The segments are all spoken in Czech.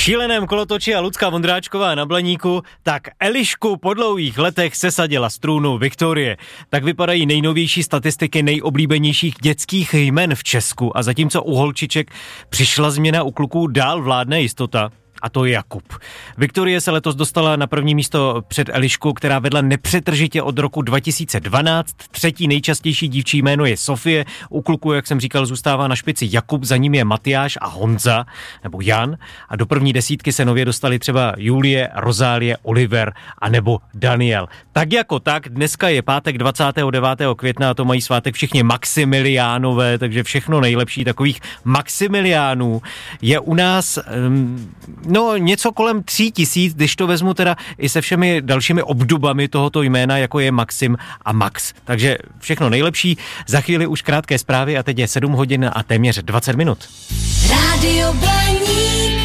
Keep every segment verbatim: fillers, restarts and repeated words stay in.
šíleném kolotoči a Lucka Vondráčková na Blaníku, tak Elišku po dlouhých letech sesadila strůnu Viktorie. Tak vypadají nejnovější statistiky nejoblíbenějších dětských jmen v Česku a zatímco u holčiček přišla změna, u kluků dál vládne jistota. A to je Jakub. Viktorie se letos dostala na první místo před Elišku, která vedla nepřetržitě od roku dva tisíce dvanáct. Třetí nejčastější dívčí jméno je Sofie. U kluků, jak jsem říkal, zůstává na špici Jakub, za ním je Matyáš a Honza, nebo Jan. A do první desítky se nově dostali třeba Julie, Rozálie, Oliver a nebo Daniel. Tak jako tak, dneska je pátek dvacátého devátého května a to mají svátek všichni Maximiliánové, takže všechno nejlepší. Takových Maximiliánů je u nás... Um, No něco kolem tří tisíc, když to vezmu teda i se všemi dalšími obdobami tohoto jména, jako je Maxim a Max. Takže všechno nejlepší. Za chvíli už krátké zprávy a teď je sedm hodin a téměř dvacet minut. Rádio Blaník.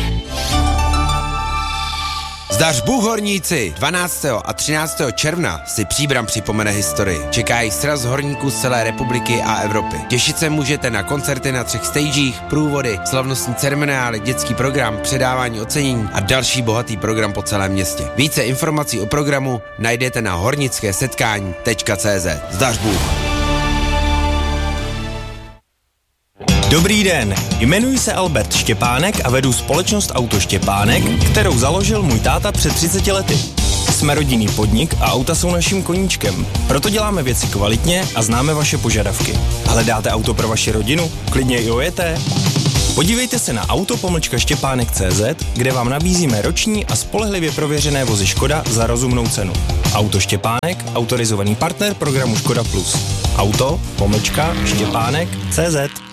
Zdař Bůh horníci! dvanáctého a třináctého června si Příbram připomene historii. Čekají sraz horníků z celé republiky a Evropy. Těšit se můžete na koncerty na třech stagech, průvody, slavnostní ceremoniály, dětský program, předávání ocenění a další bohatý program po celém městě. Více informací o programu najdete na hornické setkání tečka cé zet. Zdař Bůh! Dobrý den, jmenuji se Albert Štěpánek a vedu společnost Auto Štěpánek, kterou založil můj táta před třiceti lety. Jsme rodinný podnik a auta jsou naším koníčkem, proto děláme věci kvalitně a známe vaše požadavky. Hledáte auto pro vaši rodinu? Klidně i ojeté? Podívejte se na auto pomlčka štěpánek tečka cé zet, kde vám nabízíme roční a spolehlivě prověřené vozy Škoda za rozumnou cenu. Auto Štěpánek, autorizovaný partner programu Škoda Plus. Auto pomlčka štěpánek tečka cé zet.